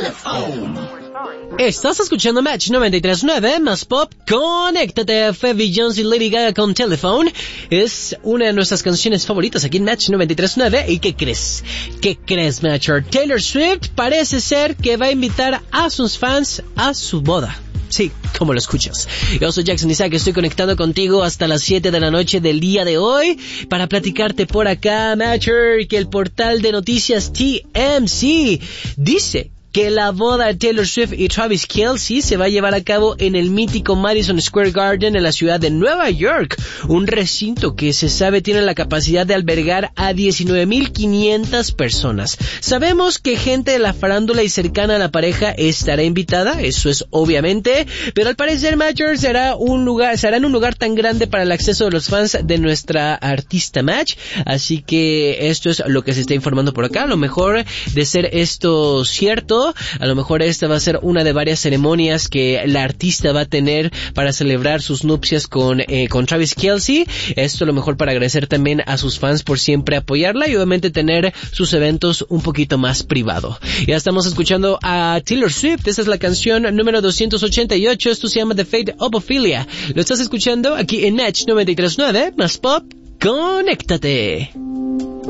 Estás escuchando Match 93.9 más pop. Conéctate a Phoebe Jones y Lady Gaga con Telephone. Es una de nuestras canciones favoritas aquí en Match 93.9. ¿Y qué crees? ¿Qué crees, Matcher? Taylor Swift parece ser que va a invitar a sus fans a su boda. Sí, como lo escuchas. Yo soy Jackson Isaac, estoy conectando contigo hasta las 7 de la noche del día de hoy para platicarte por acá, Matcher, que el portal de noticias TMZ dice que la boda de Taylor Swift y Travis Kelce se va a llevar a cabo en el mítico Madison Square Garden en la ciudad de Nueva York, un recinto que se sabe tiene la capacidad de albergar a 19,500 personas. Sabemos que gente de la farándula y cercana a la pareja estará invitada, eso es obviamente, pero al parecer Matcher será en un lugar tan grande para el acceso de los fans de nuestra artista Match, así que esto es lo que se está informando por acá. A lo mejor de ser esto cierto, a lo mejor esta va a ser una de varias ceremonias que la artista va a tener para celebrar sus nupcias con Travis Kelce. Esto a lo mejor para agradecer también a sus fans por siempre apoyarla y obviamente tener sus eventos un poquito más privado. Ya estamos escuchando a Taylor Swift. Esta es la canción número 288. Esto se llama The Fate of Ophelia. Lo estás escuchando aquí en Match 93.9 más pop. Conéctate.